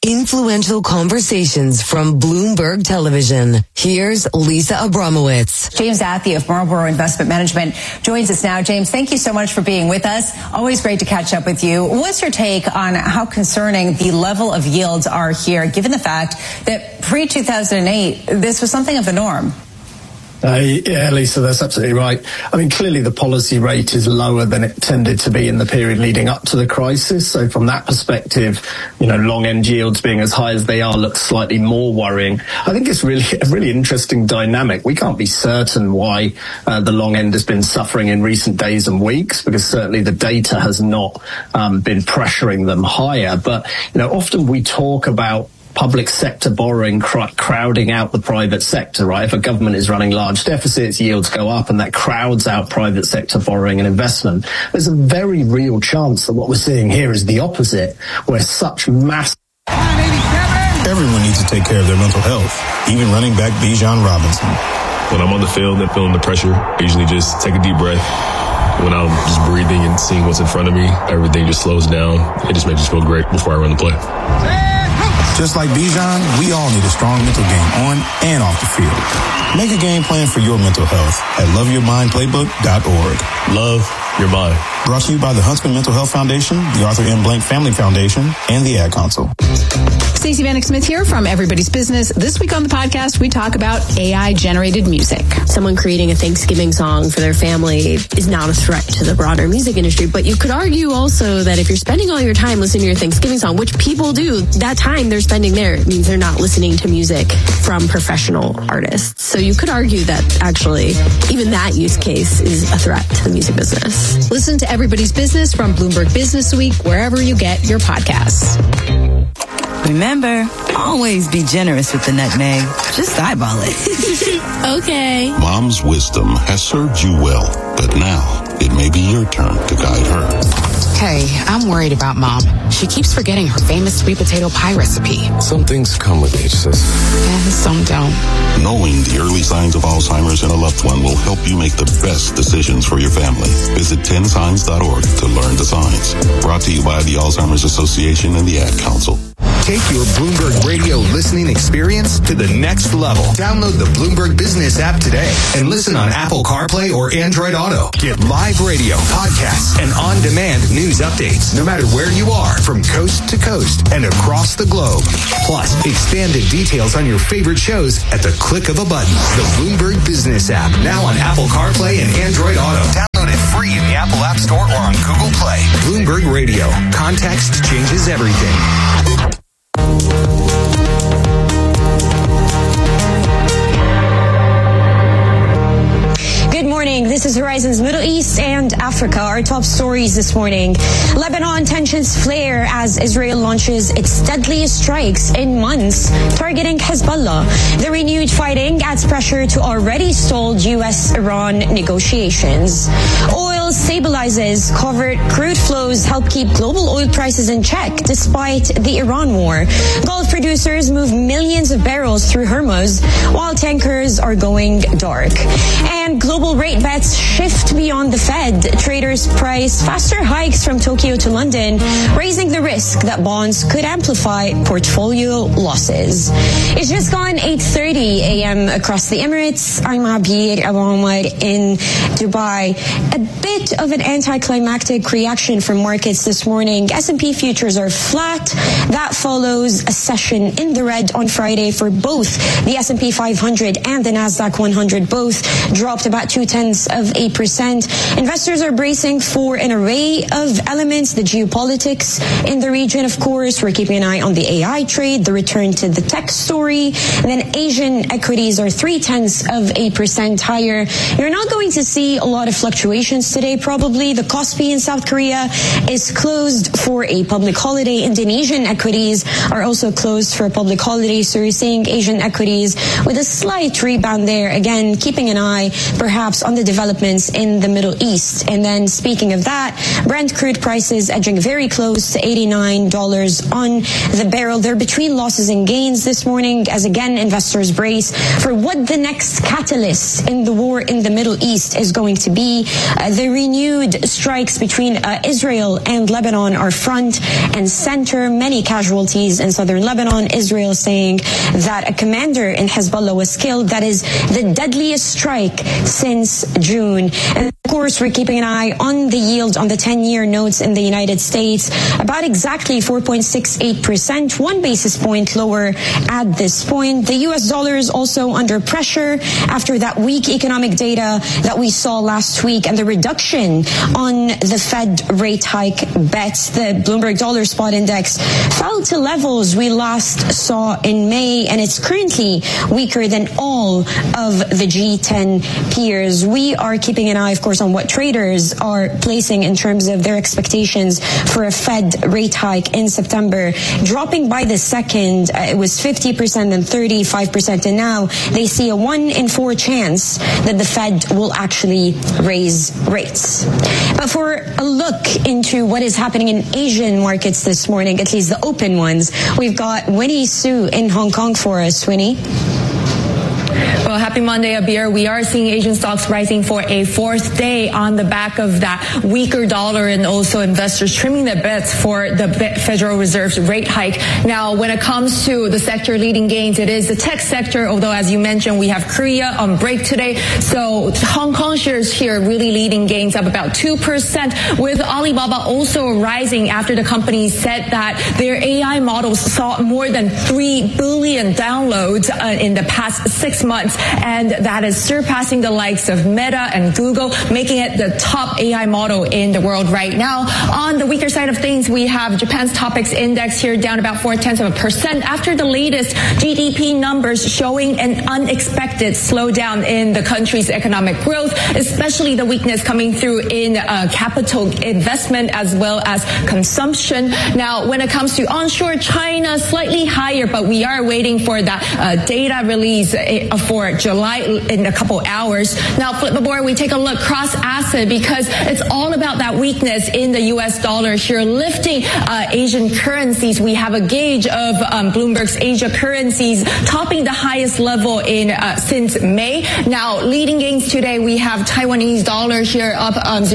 Influential conversations from Bloomberg Television. Here's Lisa Abramowitz. James Athey of Marlborough Investment Management joins us now. James, thank you so much for being with us. Always great to catch up with you. What's your take on how concerning the level of yields are here, given the fact that pre-2008, this was something of the norm? Yeah, Lisa, that's absolutely right. I mean, clearly the policy rate is lower than it tended to be in the period leading up to the crisis. So from that perspective, long end yields being as high as they are looks slightly more worrying. I think it's really a really interesting dynamic. We can't be certain why the long end has been suffering in recent days and weeks, because certainly the data has not been pressuring them higher. But, often we talk about public sector borrowing crowding out the private sector, right? If a government is running large deficits, yields go up, and that crowds out private sector borrowing and investment. There's a very real chance that what we're seeing here is the opposite, where such mass... Everyone needs to take care of their mental health, even running back Bijan Robinson. When I'm on the field and feeling the pressure, I usually just take a deep breath. When I'm just breathing and seeing what's in front of me, everything just slows down. It just makes me feel great before I run the play. Just like Bijan, we all need a strong mental game on and off the field. Make a game plan for your mental health at lovyourmindplaybook.org. Love your mind. Brought to you by the Huntsman Mental Health Foundation, the Arthur M. Blank Family Foundation, and the Ad Council. Stacey Vanek Smith here from Everybody's Business. This week on the podcast, we talk about AI-generated music. Someone creating a Thanksgiving song for their family is not a threat to the broader music industry, but you could argue also that if you're spending all your time listening to your Thanksgiving song, which people do, that time they're spending there, it means they're not listening to music from professional artists. So you could argue that actually even that use case is a threat to the music business. Listen to Everybody's Business from Bloomberg Business Week, wherever you get your podcasts. Remember, always be generous with the nutmeg. Just eyeball it. Okay. Mom's wisdom has served you well, but now it may be your turn to guide her. Hey, I'm worried about Mom. She keeps forgetting her famous sweet potato pie recipe. Some things come with age, sis. And some don't. Knowing the early signs of Alzheimer's in a loved one will help you make the best decisions for your family. Visit 10signs.org to learn the signs. Brought to you by the Alzheimer's Association and the Ad Council. Take your Bloomberg Radio listening experience to the next level. Download the Bloomberg Business app today and listen on Apple CarPlay or Android Auto. Get live radio, podcasts, and on-demand news updates no matter where you are from coast to coast and across the globe. Plus, expanded details on your favorite shows at the click of a button. The Bloomberg Business app, now on Apple CarPlay and Android Auto. Download it free in the Apple App Store or on Google Play. Bloomberg Radio. Context changes everything. Good morning. This is Horizon's Middle East and Africa. Our top stories this morning. Lebanon tensions flare as Israel launches its deadliest strikes in months, targeting Hezbollah. The renewed fighting adds pressure to already stalled U.S.-Iran negotiations. Oil stabilizes. Covert crude flows help keep global oil prices in check despite the Iran war. Gulf producers move millions of barrels through Hormuz while tankers are going dark. And global rate bets shift beyond the Fed. Traders price faster hikes from Tokyo to London, raising the risk that bonds could amplify portfolio losses. It's just gone 8:30 a.m. across the Emirates. I'm Abir Abomar in Dubai. A bit of an anticlimactic reaction from markets this morning. S&P futures are flat. That follows a session in the red on Friday for both the S&P 500 and the Nasdaq 100. Both dropped about 0.2%. Investors are bracing for an array of elements, the geopolitics in the region, of course. We're keeping an eye on the AI trade, the return to the tech story. And then Asian equities are 0.3% higher. You're not going to see a lot of fluctuations today, probably. The Kospi in South Korea is closed for a public holiday. Indonesian equities are also closed for a public holiday. So you're seeing Asian equities with a slight rebound there. Again, keeping an eye perhaps on the developments in the Middle East. And then speaking of that, Brent crude prices edging very close to $89 on the barrel. They're between losses and gains this morning as again investors investors brace for what the next catalyst in the war in the Middle East is going to be. The renewed strikes between Israel and Lebanon are front and center. Many casualties in southern Lebanon. Israel saying that a commander in Hezbollah was killed. That is the deadliest strike since June. And of course, we're keeping an eye on the yield on the 10-year notes in the United States, about exactly 4.68%, 1 basis point lower at this point. The U.S. dollar is also under pressure after that weak economic data that we saw last week and the reduction on the Fed rate hike bets. The Bloomberg Dollar Spot Index fell to levels we last saw in May, and it's currently weaker than all of the G10 peers. We are keeping an eye, of course, on what traders are placing in terms of their expectations for a Fed rate hike in September. Dropping by the second, it was 50% and 35%, and now they see a 1 in 4 chance that the Fed will actually raise rates. But for a look into what is happening in Asian markets this morning, at least the open ones, we've got Winnie Su in Hong Kong for us. Winnie? Well, happy Monday, Abir. We are seeing Asian stocks rising for a fourth day on the back of that weaker dollar and also investors trimming their bets for the Federal Reserve's rate hike. Now, when it comes to the sector leading gains, it is the tech sector, although as you mentioned, we have Korea on break today. So Hong Kong shares here really leading gains up about 2%, with Alibaba also rising after the company said that their AI models saw more than 3 billion downloads in the past 6 months, and that is surpassing the likes of Meta and Google, making it the top AI model in the world right now. On the weaker side of things, we have Japan's Topix index here down about 0.4% after the latest GDP numbers showing an unexpected slowdown in the country's economic growth, especially the weakness coming through in capital investment as well as consumption. Now, when it comes to onshore China, slightly higher, but we are waiting for that data release for July in a couple hours. Now, flip the board, we take a look cross asset because it's all about that weakness in the U.S. dollar here, lifting Asian currencies. We have a gauge of Bloomberg's Asia currencies topping the highest level in since May. Now, leading gains today, we have Taiwanese dollar here up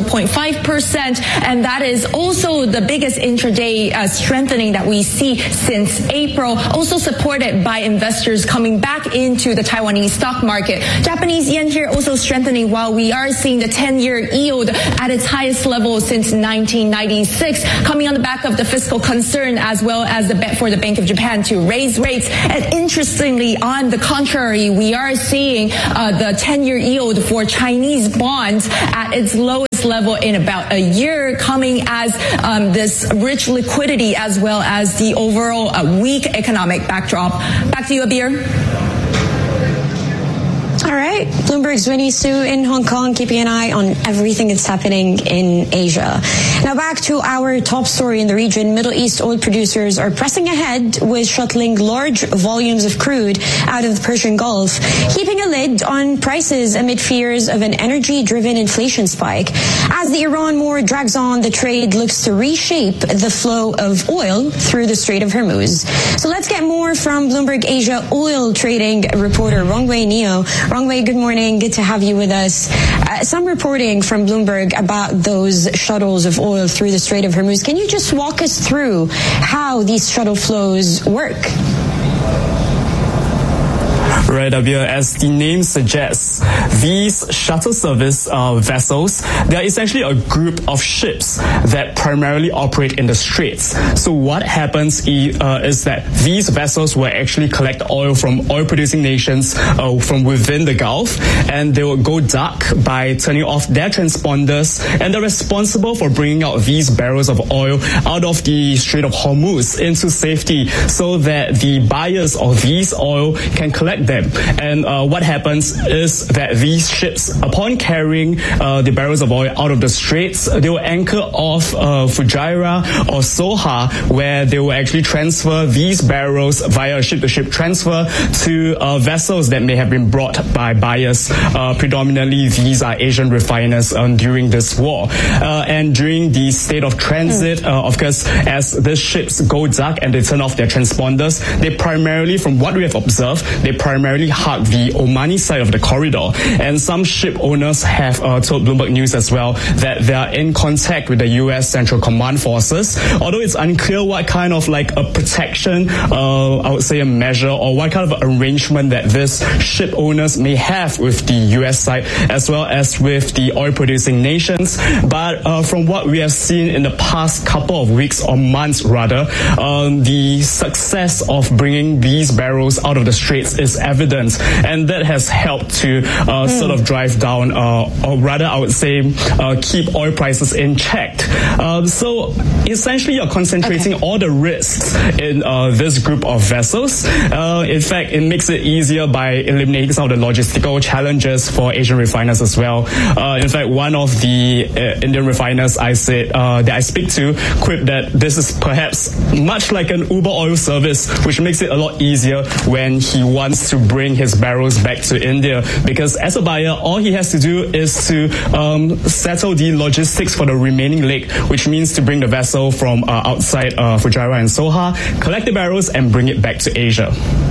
0.5%, and that is also the biggest intraday strengthening that we see since April, also supported by investors coming back into the Taiwanese stock market. Japanese yen here also strengthening while we are seeing the 10-year yield at its highest level since 1996, coming on the back of the fiscal concern as well as the bet for the Bank of Japan to raise rates. And interestingly, on the contrary, we are seeing the 10-year yield for Chinese bonds at its lowest level in about a year, coming as this rich liquidity as well as the overall weak economic backdrop. Back to you, Abir. All right. Bloomberg's Winnie Su in Hong Kong, keeping an eye on everything that's happening in Asia. Now back to our top story in the region. Middle East oil producers are pressing ahead with shuttling large volumes of crude out of the Persian Gulf, keeping a lid on prices amid fears of an energy-driven inflation spike. As the Iran war drags on, the trade looks to reshape the flow of oil through the Strait of Hormuz. So let's get more from Bloomberg Asia oil trading reporter Rongwei Neo. Rongwei, good morning. Good to have you with us. Some reporting from Bloomberg about those shuttles of oil through the Strait of Hormuz. Can you just walk us through how these shuttle flows work? Right, Abir, as the name suggests, these shuttle service vessels, they are essentially a group of ships that primarily operate in the straits. So what happens is that these vessels will actually collect oil from oil-producing nations from within the Gulf, and they will go dark by turning off their transponders, and they're responsible for bringing out these barrels of oil out of the Strait of Hormuz into safety so that the buyers of these oil can collect them them. And what happens is that these ships, upon carrying the barrels of oil out of the straits, they will anchor off Fujairah or Sohar, where they will actually transfer these barrels via ship-to-ship transfer to vessels that may have been brought by buyers. Predominantly, these are Asian refiners during this war. And during the state of transit, of course, as these ships go dark and they turn off their transponders, they primarily, from what we have observed, they primarily hug the Omani side of the corridor. And some ship owners have told Bloomberg News as well that they are in contact with the U.S. Central Command Forces, although it's unclear what kind of like a protection, I would say a measure, or what kind of arrangement that this ship owners may have with the U.S. side as well as with the oil-producing nations. But from what we have seen in the past couple of weeks or months rather, the success of bringing these barrels out of the straits is evident, and that has helped to sort of drive down, or rather I would say keep oil prices in check. So essentially you're concentrating all the risks in this group of vessels. In fact, it makes it easier by eliminating some of the logistical challenges for Asian refiners as well. In fact, one of the Indian refiners that I speak to quipped that this is perhaps much like an Uber oil service, which makes it a lot easier when he wants to bring his barrels back to India, because as a buyer, all he has to do is to settle the logistics for the remaining leg, which means to bring the vessel from outside Fujairah and Sohar, collect the barrels and bring it back to Asia.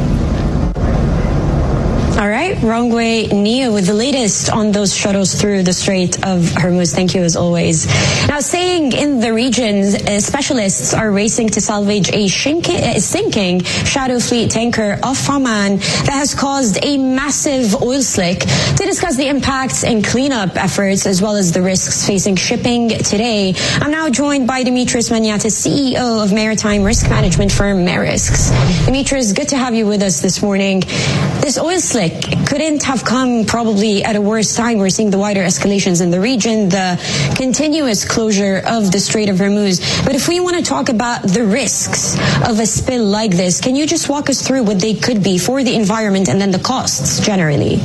All right, Rongwei Nia with the latest on those shuttles through the Strait of Hormuz. Thank you as always. Now, staying in the region, specialists are racing to salvage a sinking shadow fleet tanker off Oman that has caused a massive oil slick. To discuss the impacts and cleanup efforts as well as the risks facing shipping today, I'm now joined by Dimitris Maniatis, CEO of maritime risk management firm Marisks. Dimitris, good to have you with us this morning. This oil slick couldn't have come probably at a worse time. We're seeing the wider escalations in the region, the continuous closure of the Strait of Hormuz. But if we want to talk about the risks of a spill like this, can you just walk us through what they could be for the environment and then the costs generally?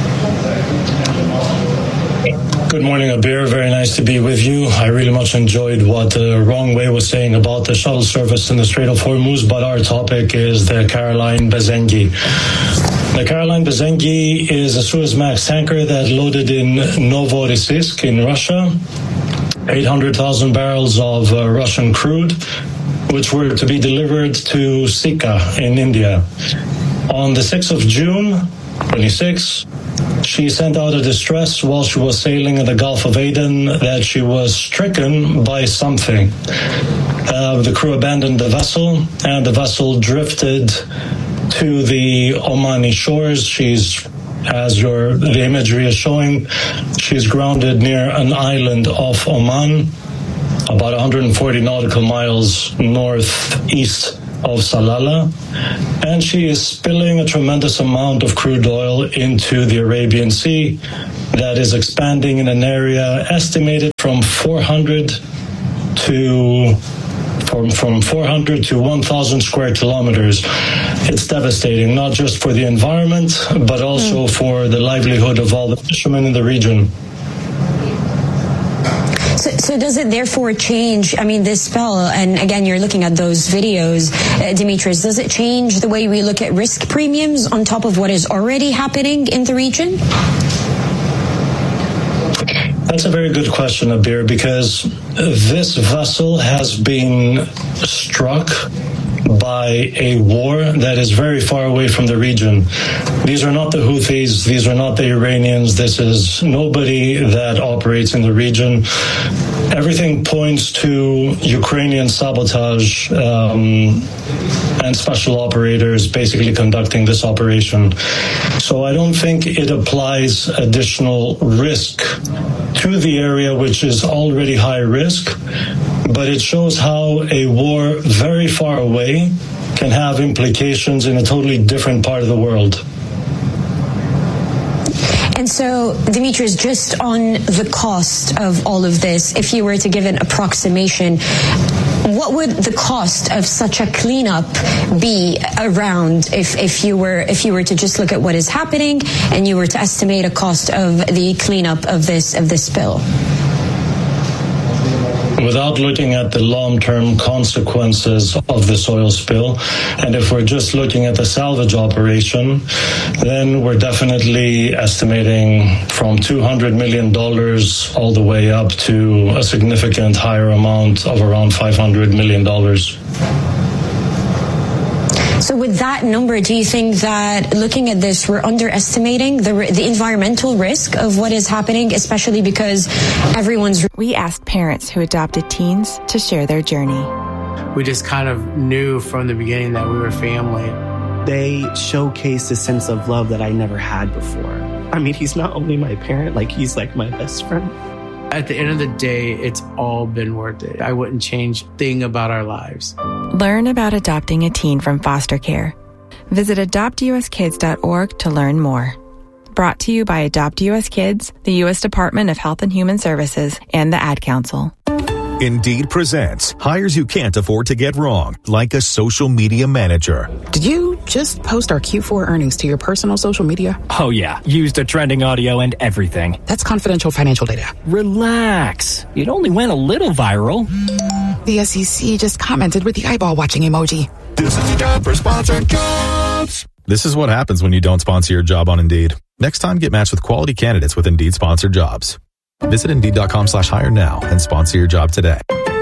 Good morning, Abir. Very nice to be with you. I really much enjoyed what Rongwei was saying about the shuttle service in the Strait of Hormuz, but our topic is the Caroline Bazengi. The Caroline Bazengi is a Suezmax tanker that loaded in Novorossiysk in Russia 800,000 barrels of Russian crude, which were to be delivered to Sikka in India. On the 6th of June, 26, she sent out a distress while she was sailing in the Gulf of Aden that she was stricken by something. The crew abandoned the vessel, and the vessel drifted to the Omani shores. As the imagery is showing, she's grounded near an island off Oman, about 140 nautical miles northeast of Salalah, and she is spilling a tremendous amount of crude oil into the Arabian Sea that is expanding in an area estimated from 400 to 1,000 square kilometers. It's devastating, not just for the environment, but also for the livelihood of all the fishermen in the region. So does it therefore change, this spell, and again, you're looking at those videos, Dimitris, does it change the way we look at risk premiums on top of what is already happening in the region? That's a very good question, Abir, because this vessel has been struck by a war that is very far away from the region. These are not the Houthis, these are not the Iranians, this is nobody that operates in the region. Everything points to Ukrainian sabotage and special operators basically conducting this operation. So I don't think it applies additional risk to the area, which is already high risk, but it shows how a war very far away can have implications in a totally different part of the world. And so, Dimitris, just on the cost of all of this, if you were to give an approximation, what would the cost of such a cleanup be around if you were to just look at what is happening and you were to estimate a cost of the cleanup of this spill? Without looking at the long-term consequences of this oil spill, and if we're just looking at the salvage operation, then we're definitely estimating from $200 million all the way up to a significant higher amount of around $500 million. So with that number, do you think that looking at this, we're underestimating the environmental risk of what is happening, especially because everyone's... We asked parents who adopted teens to share their journey. We just kind of knew from the beginning that we were family. They showcased a sense of love that I never had before. I mean, he's not only my parent, he's like my best friend. At the end of the day, it's all been worth it. I wouldn't change a thing about our lives. Learn about adopting a teen from foster care. Visit adoptuskids.org to learn more. Brought to you by Adopt US Kids, the U.S. Department of Health and Human Services, and the Ad Council. Indeed presents hires you can't afford to get wrong, like a social media manager. Did you just post our Q4 earnings to your personal social media? Oh yeah, used the trending audio and everything. That's confidential financial data. Relax. It only went a little viral. The SEC just commented with the eyeball watching emoji. This is the time for sponsored jobs. This is what happens when you don't sponsor your job on Indeed. Next time, get matched with quality candidates with Indeed sponsored jobs. Visit Indeed.com/hire now and sponsor your job today.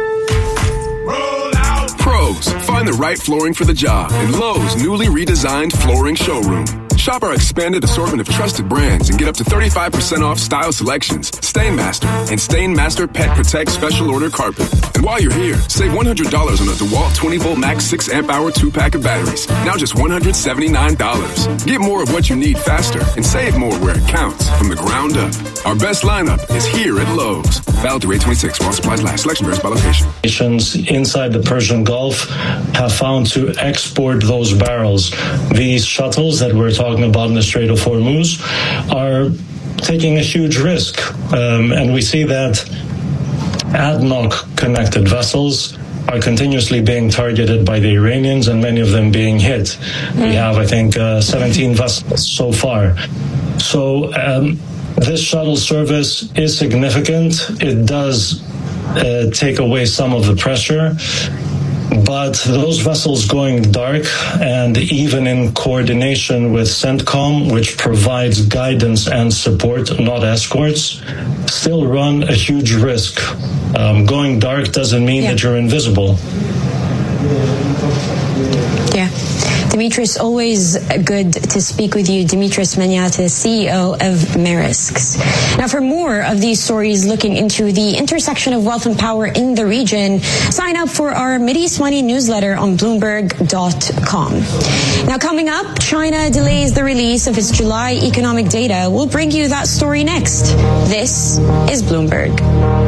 Pros, find the right flooring for the job in Lowe's newly redesigned flooring showroom. Shop our expanded assortment of trusted brands and get up to 35% off style selections, Stainmaster, and Stainmaster Pet Protect Special Order Carpet. And while you're here, save $100 on a DeWalt 20-volt max 6-amp-hour 2-pack of batteries. Now just $179. Get more of what you need faster and save more where it counts from the ground up. Our best lineup is here at Lowe's. Valid through 8/26 while supplies last. Selection varies by location. Nations inside the Persian Gulf have found to export those barrels. These shuttles that we're talking about in the Strait of Hormuz are taking a huge risk. And we see that ADNOC connected vessels are continuously being targeted by the Iranians and many of them being hit. We have, I think, 17 vessels so far. So this shuttle service is significant. It does take away some of the pressure. But those vessels going dark, and even in coordination with CENTCOM, which provides guidance and support, not escorts, still run a huge risk. Going dark doesn't mean that you're invisible. Yeah. Dimitris, always good to speak with you. Dimitris Maniatis, CEO of Maersk. Now, for more of these stories looking into the intersection of wealth and power in the region, sign up for our Mideast Money newsletter on Bloomberg.com. Now, coming up, China delays the release of its July economic data. We'll bring you that story next. This is Bloomberg.